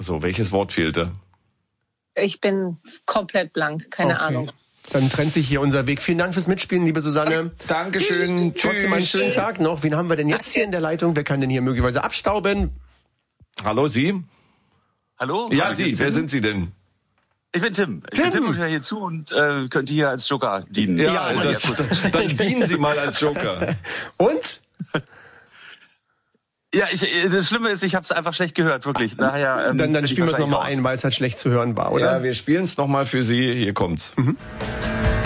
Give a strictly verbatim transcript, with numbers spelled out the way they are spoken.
So, welches Wort fehlte? Ich bin komplett blank, keine okay. Ahnung. Dann trennt sich hier unser Weg. Vielen Dank fürs Mitspielen, liebe Susanne. Dankeschön. Trotzdem einen schönen Tag noch. Wen haben wir denn jetzt hier in der Leitung? Wer kann denn hier möglicherweise abstauben? Hallo, Sie? Hallo? Ja, Hallo, Sie. Wer sind Sie denn? Ich bin Tim. Ich Tim. bin Tim und höre hier zu und äh, könnte hier als Joker dienen. Ja, Ja, das, dann dienen Sie mal als Joker. Und? Ja, ich, das Schlimme ist, ich habe es einfach schlecht gehört, wirklich. Daher, ähm, Dann, dann bin ich spielen wir es wahrscheinlich nochmal raus. ein, weil es halt schlecht zu hören war, oder? Ja, wir spielen es nochmal für Sie. Hier kommt's. Mhm.